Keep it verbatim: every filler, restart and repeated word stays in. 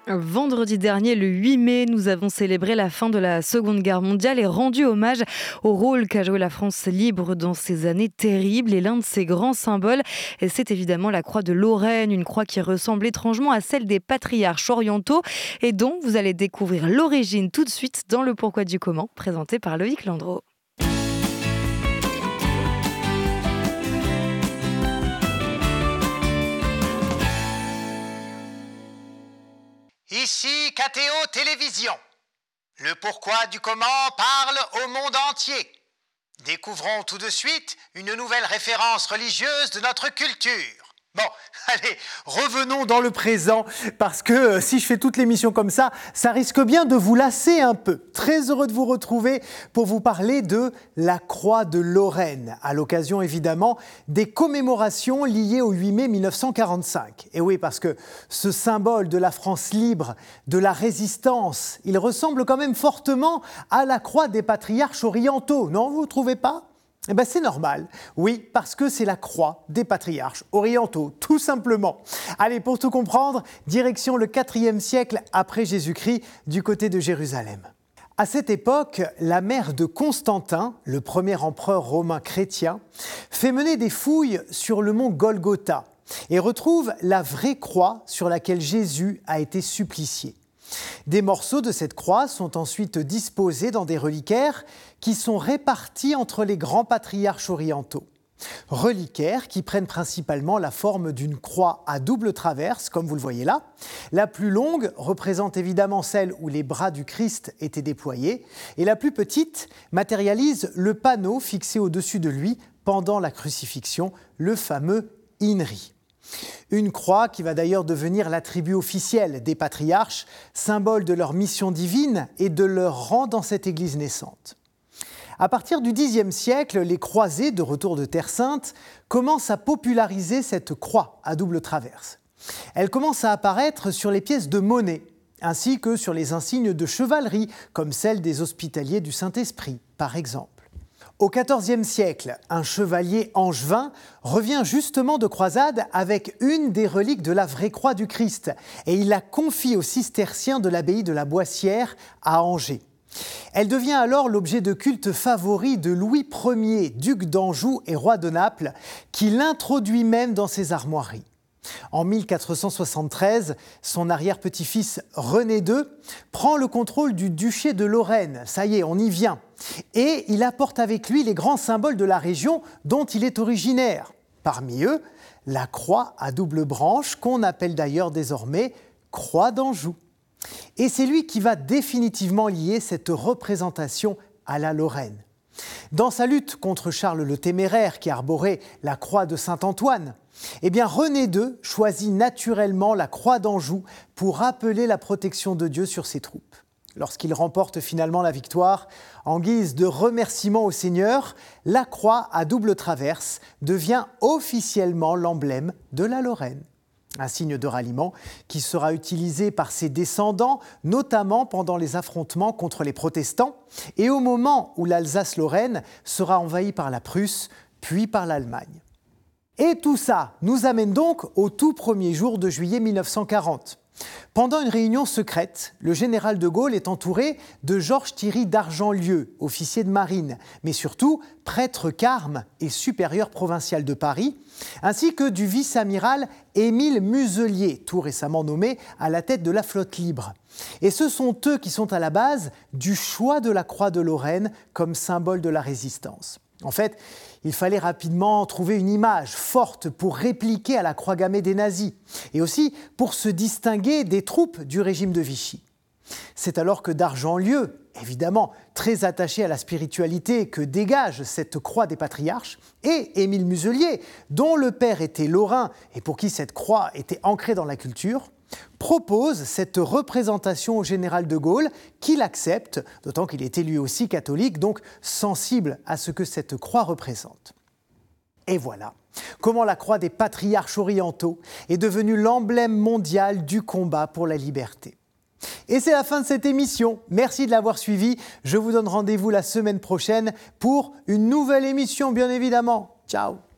Vendredi dernier, le huit mai, nous avons célébré la fin de la Seconde Guerre mondiale et rendu hommage au rôle qu'a joué la France libre dans ces années terribles. Et l'un de ses grands symboles, c'est évidemment la croix de Lorraine, une croix qui ressemble étrangement à celle des patriarches orientaux et dont vous allez découvrir l'origine tout de suite dans le Pourquoi du Comment, présenté par Loïc Landreau. Ici K T O Télévision. Le pourquoi du comment parle au monde entier. Découvrons tout de suite une nouvelle référence religieuse de notre culture. Bon, allez, revenons dans le présent, parce que euh, si je fais toute l'émission comme ça, ça risque bien de vous lasser un peu. Très heureux de vous retrouver pour vous parler de la croix de Lorraine, à l'occasion évidemment des commémorations liées au huit mai mille neuf cent quarante-cinq. Et oui, parce que ce symbole de la France libre, de la résistance, il ressemble quand même fortement à la croix des patriarches orientaux, non, vous ne trouvez pas ? Eh bien, c'est normal, oui, parce que c'est la croix des patriarches orientaux, tout simplement. Allez, pour tout comprendre, direction le quatrième siècle après Jésus-Christ, du côté de Jérusalem. À cette époque, la mère de Constantin, le premier empereur romain chrétien, fait mener des fouilles sur le mont Golgotha et retrouve la vraie croix sur laquelle Jésus a été supplicié. Des morceaux de cette croix sont ensuite disposés dans des reliquaires qui sont répartis entre les grands patriarches orientaux. Reliquaires qui prennent principalement la forme d'une croix à double traverse, comme vous le voyez là. La plus longue représente évidemment celle où les bras du Christ étaient déployés, et la plus petite matérialise le panneau fixé au-dessus de lui pendant la crucifixion, le fameux inri. Une croix qui va d'ailleurs devenir l'attribut officiel des patriarches, symbole de leur mission divine et de leur rang dans cette église naissante. À partir du dixième siècle, les croisés, de retour de Terre Sainte, commencent à populariser cette croix à double traverse. Elle commence à apparaître sur les pièces de monnaie, ainsi que sur les insignes de chevalerie, comme celle des hospitaliers du Saint-Esprit, par exemple. Au quatorzième siècle, un chevalier angevin revient justement de croisade avec une des reliques de la vraie croix du Christ et il la confie aux cisterciens de l'abbaye de la Boissière à Angers. Elle devient alors l'objet de culte favori de Louis Ier, duc d'Anjou et roi de Naples, qui l'introduit même dans ses armoiries. En mille quatre cent soixante-treize, son arrière-petit-fils René deux prend le contrôle du duché de Lorraine. Ça y est, on y vient. Et il apporte avec lui les grands symboles de la région dont il est originaire. Parmi eux, la croix à double branche, qu'on appelle d'ailleurs désormais croix d'Anjou. Et c'est lui qui va définitivement lier cette représentation à la Lorraine. Dans sa lutte contre Charles le Téméraire, qui arborait la croix de Saint-Antoine, eh bien René deux choisit naturellement la croix d'Anjou pour rappeler la protection de Dieu sur ses troupes. Lorsqu'il remporte finalement la victoire, en guise de remerciement au Seigneur, la croix à double traverse devient officiellement l'emblème de la Lorraine. Un signe de ralliement qui sera utilisé par ses descendants, notamment pendant les affrontements contre les protestants et au moment où l'Alsace-Lorraine sera envahie par la Prusse, puis par l'Allemagne. Et tout ça nous amène donc au tout premier jour de juillet mille neuf cent quarante. Pendant une réunion secrète, le général de Gaulle est entouré de Georges Thierry d'Argentlieu, officier de marine, mais surtout prêtre carme et supérieur provincial de Paris, ainsi que du vice-amiral Émile Muselier, tout récemment nommé à la tête de la flotte libre. Et ce sont eux qui sont à la base du choix de la croix de Lorraine comme symbole de la résistance. En fait, il fallait rapidement trouver une image forte pour répliquer à la croix gammée des nazis et aussi pour se distinguer des troupes du régime de Vichy. C'est alors que d'Argentlieu, évidemment très attaché à la spiritualité que dégage cette croix des patriarches, et Émile Muselier, dont le père était lorrain et pour qui cette croix était ancrée dans la culture, propose cette représentation au général de Gaulle, qui l'accepte, d'autant qu'il était lui aussi catholique, donc sensible à ce que cette croix représente. Et voilà comment la croix des patriarches orientaux est devenue l'emblème mondial du combat pour la liberté. Et c'est la fin de cette émission. Merci de l'avoir suivi. Je vous donne rendez-vous la semaine prochaine pour une nouvelle émission, bien évidemment. Ciao.